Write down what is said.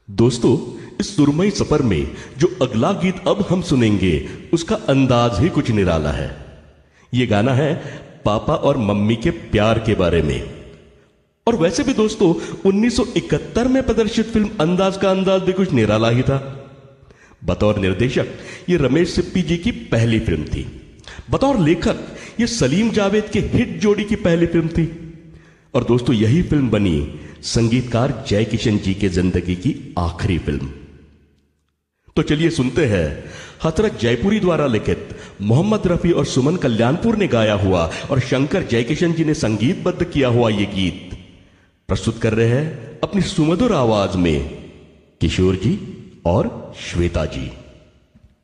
दोस्तों, इस सुरमई सफर में जो अगला गीत अब हम सुनेंगे उसका अंदाज ही कुछ निराला है। यह गाना है पापा और मम्मी के प्यार के बारे में। और वैसे भी दोस्तों, 1971 में प्रदर्शित फिल्म अंदाज का अंदाज भी कुछ निराला ही था। बतौर निर्देशक यह रमेश सिप्पी जी की पहली फिल्म थी। बतौर लेखक यह सलीम जावेद के हिट जोड़ी की पहली फिल्म थी। और दोस्तों, यही फिल्म बनी संगीतकार जय किशन जी के जिंदगी की आखिरी फिल्म। तो चलिए सुनते हैं हसरत जयपुरी द्वारा लिखित, मोहम्मद रफी और सुमन कल्याणपुर ने गाया हुआ और शंकर जयकिशन जी ने संगीतबद्ध किया हुआ यह गीत। प्रस्तुत कर रहे हैं अपनी सुमधुर आवाज में किशोर जी और श्वेता जी।